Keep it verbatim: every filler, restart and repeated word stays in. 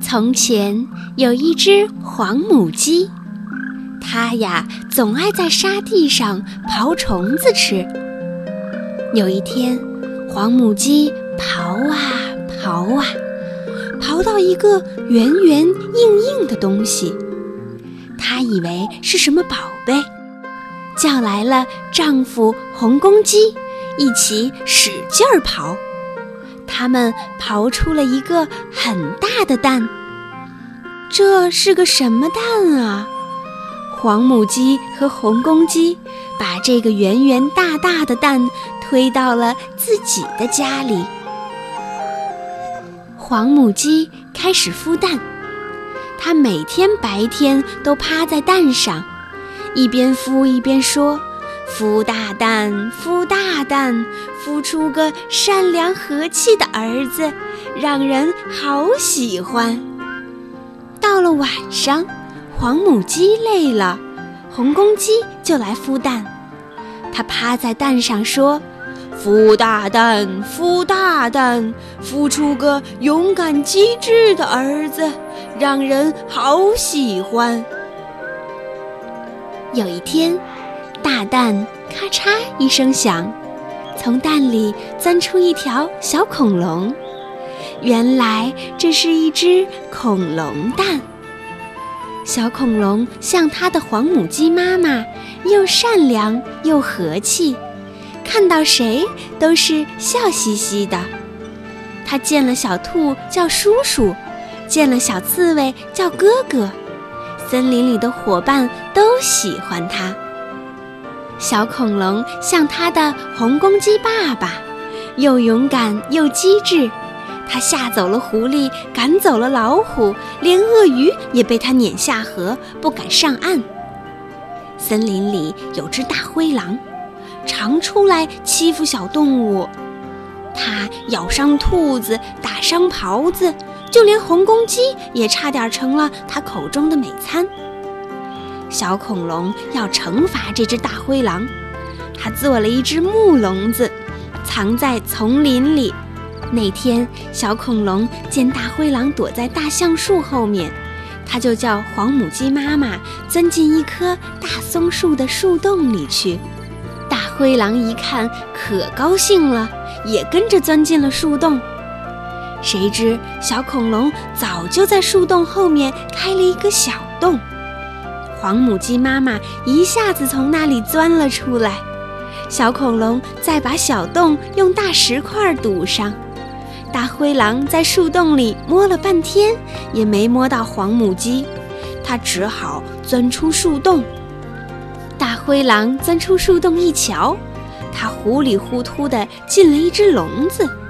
从前有一只黄母鸡，它呀总爱在沙地上刨虫子吃。有一天，黄母鸡刨啊刨啊，刨到一个圆圆硬硬的东西，她以为是什么宝贝，叫来了丈夫红公鸡，一起使劲儿刨。他们刨出了一个很大的蛋。这是个什么蛋啊？黄母鸡和红公鸡把这个圆圆大大的蛋推到了自己的家里。黄母鸡开始孵蛋，它每天白天都趴在蛋上，一边孵一边说：孵大蛋，孵大蛋，孵出个善良和气的儿子，让人好喜欢。到了晚上，黄母鸡累了，红公鸡就来孵蛋。它趴在蛋上说：孵大蛋，孵大蛋，孵出个勇敢机智的儿子，让人好喜欢。有一天，大蛋咔嚓一声响，从蛋里钻出一条小恐龙。原来这是一只恐龙蛋。小恐龙像它的黄母鸡妈妈，又善良又和气，看到谁都是笑嘻嘻的。它见了小兔叫叔叔，见了小刺猬叫哥哥，森林里的伙伴都喜欢它。小恐龙像它的红公鸡爸爸，又勇敢又机智，它吓走了狐狸，赶走了老虎，连鳄鱼也被它撵下河，不敢上岸。森林里有只大灰狼，常出来欺负小动物，它咬伤兔子，打伤狍子，就连红公鸡也差点成了它口中的美餐。小恐龙要惩罚这只大灰狼，他做了一只木笼子，藏在丛林里。那天，小恐龙见大灰狼躲在大橡树后面，他就叫黄母鸡妈妈钻进一棵大松树的树洞里去。大灰狼一看可高兴了，也跟着钻进了树洞。谁知小恐龙早就在树洞后面开了一个小洞，黄母鸡妈妈一下子从那里钻了出来，小恐龙再把小洞用大石块堵上。大灰狼在树洞里摸了半天，也没摸到黄母鸡，它只好钻出树洞。大灰狼钻出树洞一瞧，它糊里糊涂地进了一只笼子。